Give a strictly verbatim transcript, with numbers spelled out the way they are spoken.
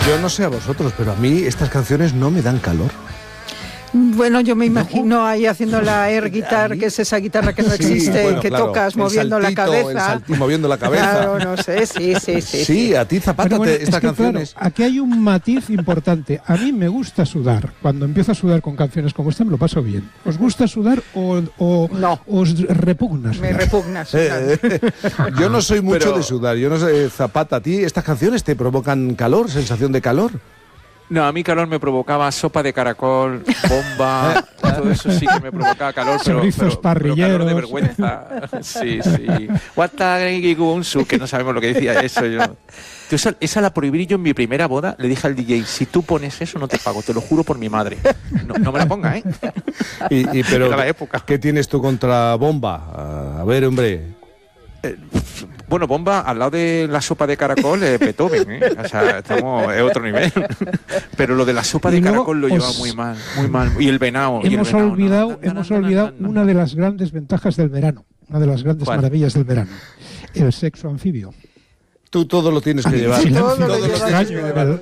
Yo no sé a vosotros, pero a mí estas canciones no me dan calor. Bueno, yo me imagino ahí haciendo la air guitar, que es esa guitarra que no existe, sí, bueno, que claro, tocas moviendo saltito, la cabeza. El saltito, moviendo la cabeza. Claro, no sé, sí, sí, sí. Sí, a ti, Zapata, bueno, te, estas es que, canciones. Claro, aquí hay un matiz importante. A mí me gusta sudar. Cuando empiezo a sudar con canciones como esta, me lo paso bien. ¿Os gusta sudar o, o no. os repugna sudar? Me repugna sudar. Yo no soy mucho Pero... de sudar. Yo no sé, Zapata, ¿a ti estas canciones te provocan calor, sensación de calor? No, a mí calor me provocaba sopa de caracol, bomba, todo eso sí que me provocaba calor, pero, Chorizos pero, pero calor de parrilleros. vergüenza. Sí, sí. Watagigunsu, que no sabemos lo que decía eso. Yo. Esa, esa la prohibí yo en mi primera boda. Le dije al D J, si tú pones eso no te pago, te lo juro por mi madre. No, no me la ponga, ¿eh? Y, y pero, Era la época. ¿qué tienes tú contra bomba? A ver, hombre... Eh, bueno, bomba al lado de la sopa de caracol es Beethoven, ¿eh? O sea, estamos en otro nivel. Pero lo de la sopa de caracol lo lleva muy mal, muy mal. Y el venado. Hemos y el venado, olvidado, no, no, hemos no, no, olvidado no, no, no. una de las grandes ventajas del verano, una de las grandes ¿Cuál? maravillas del verano, el sexo anfibio. Tú todo lo tienes que llevar. Silencio, Todo lo todo lo llevas tienes que llevar.